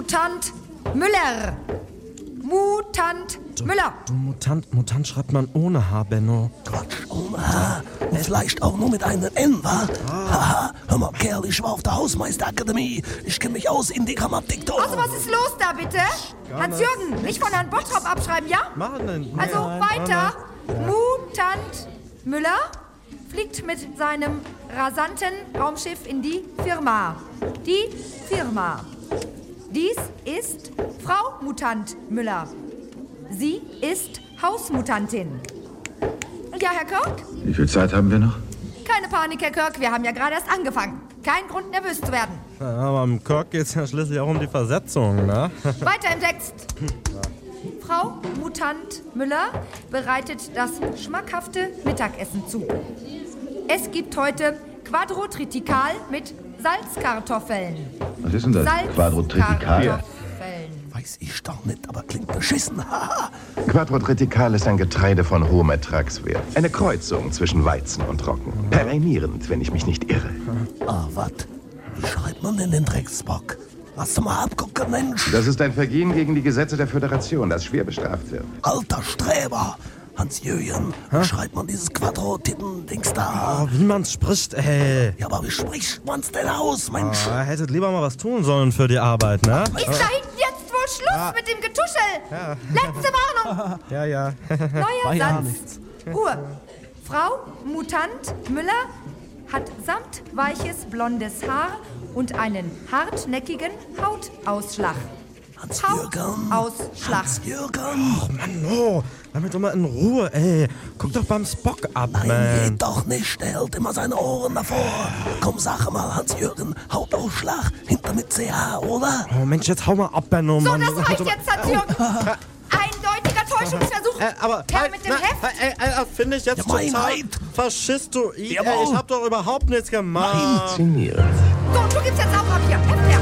Mutant Müller. Mutant Müller. Du Mutant schreibt man ohne H, Benno. Quatsch, ohne H. Und vielleicht auch nur mit einem N, wa? Haha, hör mal, Kerl, ich war auf der Hausmeisterakademie. Ich kenne mich aus in die Grammatik. Also, was ist los da, bitte? Hans-Jürgen, nicht von Herrn Bottrop abschreiben, ja? Machen denn? Also, weiter. Mutant Müller fliegt mit seinem rasanten Raumschiff in die Firma. Die Firma. Dies ist Frau Mutant Müller. Sie ist Hausmutantin. Ja, Herr Kirk? Wie viel Zeit haben wir noch? Keine Panik, Herr Kirk, wir haben ja gerade erst angefangen. Kein Grund, nervös zu werden. Ja, aber im Kirk geht's ja schließlich auch um die Versetzung, ne? Weiter im Text. Frau Mutant Müller bereitet das schmackhafte Mittagessen zu. Es gibt heute Quadrotritikal mit Salzkartoffeln. Was ist denn das? Quadrotritikal? Weiß ich doch nicht, aber klingt beschissen. Quadrotritikal ist ein Getreide von hohem Ertragswert. Eine Kreuzung zwischen Weizen und Roggen. Perennierend, wenn ich mich nicht irre. Ah, wat? Wie schreibt man denn den Drecksbock? Lass doch mal abgucken, Mensch. Das ist ein Vergehen gegen die Gesetze der Föderation, das schwer bestraft wird. Alter Streber. Hans-Jürgen, wie schreibt man dieses Quadro-Titten-Dings da? Oh, wie man's spricht, ey. Ja, aber wie spricht man's denn aus, Mensch? Hättet lieber mal was tun sollen für die Arbeit, ne? Ist da hinten jetzt wohl Schluss mit dem Getuschel? Ja. Letzte Warnung. Ja. Neuer ja Satz. nichts. Ruhe. Frau Mutant Müller hat samtweiches blondes Haar und einen hartnäckigen Hautausschlag. Hans-Jürgen. Hautausschlag. Hans-Jürgen. Oh Mann, no. Damit doch mal in Ruhe, ey. Guck doch beim Spock ab, Nein, man. geht doch nicht. Der hält immer seine Ohren davor. Komm, sag mal, Hans-Jürgen, Hautausschlag, hinter mit CH, oder? Oh Mensch, jetzt hau mal ab, Benno, So, Mann. das reicht jetzt, Hans-Jürgen. Eindeutiger Täuschungsversuch. Aber Herr mit dem Heft. finde ich jetzt Ja, total Meinheit. faschistoid. Jawohl. Ich hab doch überhaupt nichts gemacht. Faszinierend. So, du gibst jetzt auch ab hier. Heft her.